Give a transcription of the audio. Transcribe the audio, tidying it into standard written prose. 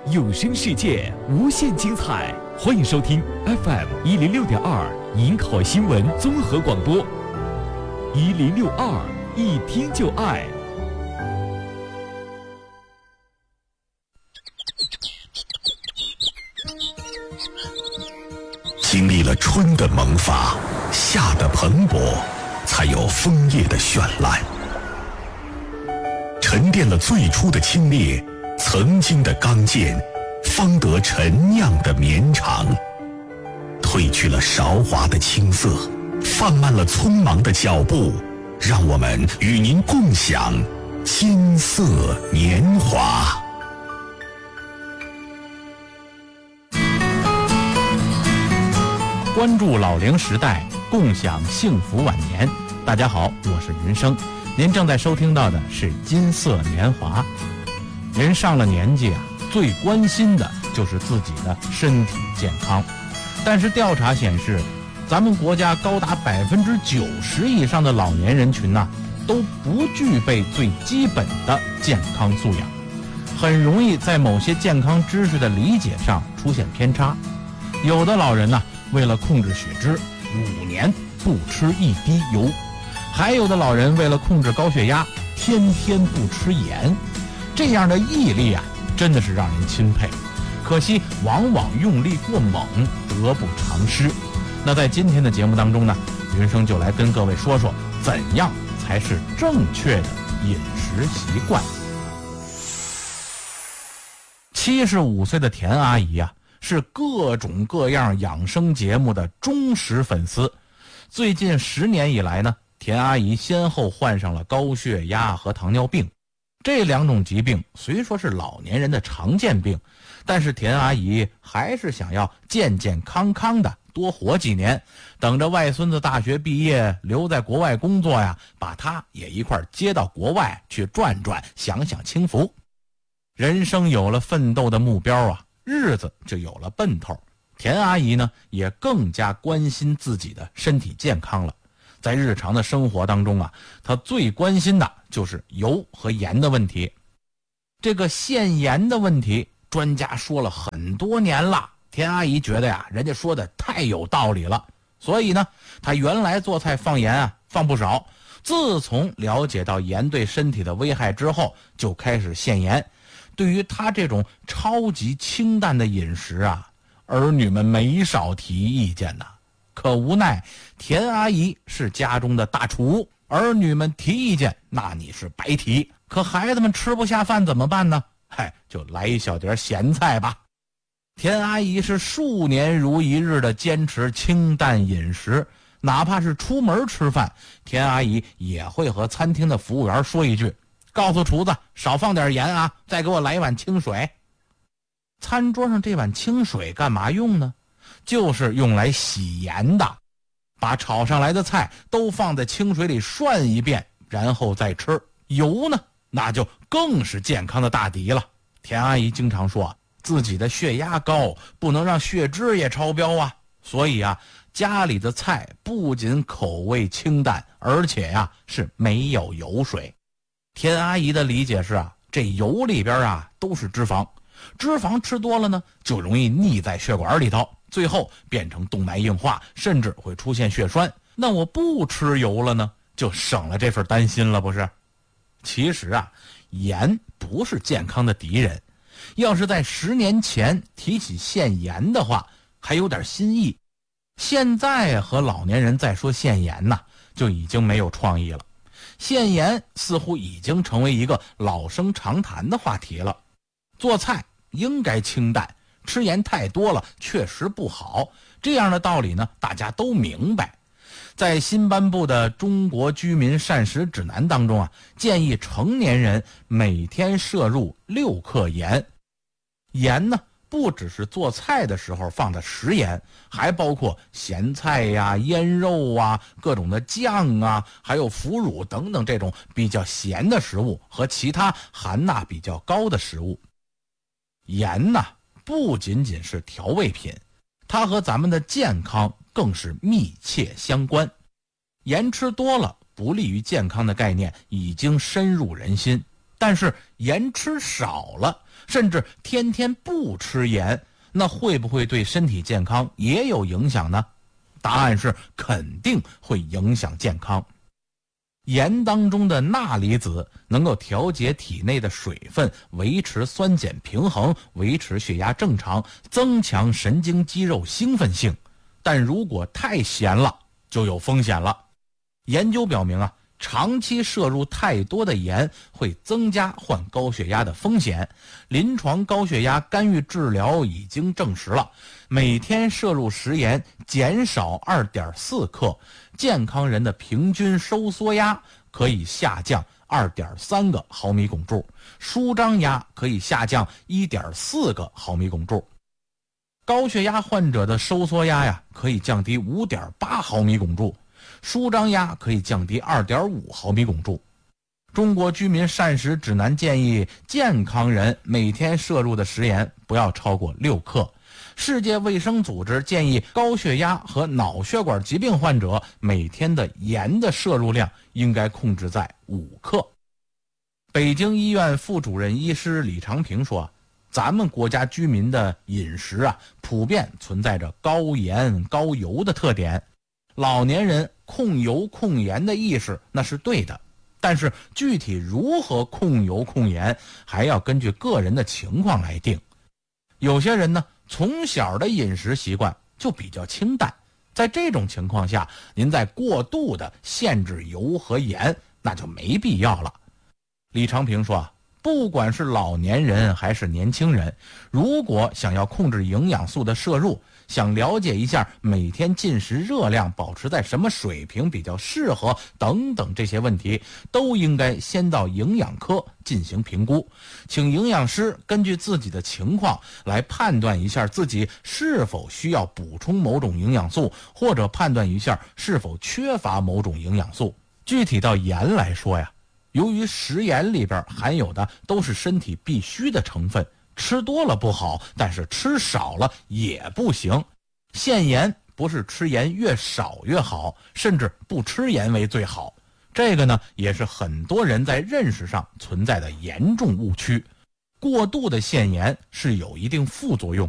有声世界无限精彩，欢迎收听 FM106.2银考新闻综合广播，1062一听就爱。 经历了春的萌发，夏的蓬勃，才有枫叶的绚烂。沉淀了最初的清冽，曾经的刚健，方得陈酿的绵长。褪去了韶华的青涩，放慢了匆忙的脚步，让我们与您共享金色年华。 关注老龄时代，共享幸福晚年。大家好，我是云生，您正在收听到的是金色年华。人上了年纪啊，最关心的就是自己的身体健康。但是调查显示，咱们国家高达90%以上的老年人群都不具备最基本的健康素养，很容易在某些健康知识的理解上出现偏差。有的老人为了控制血脂，5年不吃一滴油；还有的老人为了控制高血压，天天不吃盐。这样的毅力真的是让人钦佩。可惜往往用力过猛，得不偿失。那在今天的节目当中云生就来跟各位说说，怎样才是正确的饮食习惯。75岁的田阿姨是各种各样养生节目的忠实粉丝。最近10年以来田阿姨先后患上了高血压和糖尿病。这2种疾病虽说是老年人的常见病，但是田阿姨还是想要健健康康的多活几年，等着外孙子大学毕业留在国外工作把他也一块接到国外去转转，享享清福。人生有了奋斗的目标日子就有了奔头。田阿姨也更加关心自己的身体健康了。在日常的生活当中她最关心的就是油和盐的问题。这个限盐的问题，专家说了很多年了，田阿姨觉得人家说的太有道理了，所以她原来做菜放盐放不少，自从了解到盐对身体的危害之后，就开始限盐。对于她这种超级清淡的饮食儿女们没少提意见可无奈田阿姨是家中的大厨，儿女们提意见那你是白提，可孩子们吃不下饭怎么办呢？就来一小碟咸菜吧。田阿姨是数年如一日的坚持清淡饮食，哪怕是出门吃饭，田阿姨也会和餐厅的服务员说一句，告诉厨子少放点盐再给我来一碗清水。餐桌上这碗清水干嘛用呢？就是用来洗盐的。把炒上来的菜都放在清水里涮一遍，然后再吃。油呢，那就更是健康的大敌了。田阿姨经常说自己的血压高，不能让血脂也超标所以家里的菜不仅口味清淡，而且是没有油水。田阿姨的理解是这油里边都是脂肪，脂肪吃多了呢，就容易腻在血管里头，最后变成动脉硬化，甚至会出现血栓。那我不吃油了呢，就省了这份担心了，不是？其实盐不是健康的敌人。要是在10年前提起限盐的话，还有点新意。现在和老年人再说限盐就已经没有创意了。限盐似乎已经成为一个老生常谈的话题了。做菜应该清淡，吃盐太多了确实不好，这样的道理大家都明白。在新颁布的中国居民膳食指南当中建议成年人每天摄入6克盐。盐不只是做菜的时候放的食盐，还包括咸菜腌肉各种的酱还有腐乳等等这种比较咸的食物和其他含钠比较高的食物。盐不仅仅是调味品，它和咱们的健康更是密切相关。盐吃多了不利于健康的概念已经深入人心。 但是盐吃少了，甚至天天不吃盐，那会不会对身体健康也有影响呢？答案是肯定会影响健康。盐当中的钠离子能够调节体内的水分，维持酸碱平衡，维持血压正常，增强神经肌肉兴奋性。但如果太咸了，就有风险了。研究表明啊，长期摄入太多的盐会增加患高血压的风险。临床高血压干预治疗已经证实了，每天摄入食盐减少 2.4 克，健康人的平均收缩压可以下降 2.3 个毫米汞柱，舒张压可以下降 1.4 个毫米汞柱。高血压患者的收缩压呀，可以降低 5.8 毫米汞柱，舒张压可以降低 2.5 毫米汞柱。中国居民膳食指南建议健康人每天摄入的食盐不要超过6克。世界卫生组织建议高血压和脑血管疾病患者每天的盐的摄入量应该控制在5克。北京医院副主任医师李长平说，咱们国家居民的饮食啊，普遍存在着高盐高油的特点。老年人控油控盐的意识那是对的，但是具体如何控油控盐，还要根据个人的情况来定。有些人呢，从小的饮食习惯就比较清淡，在这种情况下，您再过度的限制油和盐，那就没必要了。李长平说，不管是老年人还是年轻人，如果想要控制营养素的摄入，想了解一下每天进食热量保持在什么水平比较适合等等这些问题，都应该先到营养科进行评估，请营养师根据自己的情况来判断一下自己是否需要补充某种营养素，或者判断一下是否缺乏某种营养素。具体到盐来说呀，由于食盐里边含有的都是身体必需的成分，吃多了不好，但是吃少了也不行。限盐不是吃盐越少越好，甚至不吃盐为最好。这个呢，也是很多人在认识上存在的严重误区。过度的限盐是有一定副作用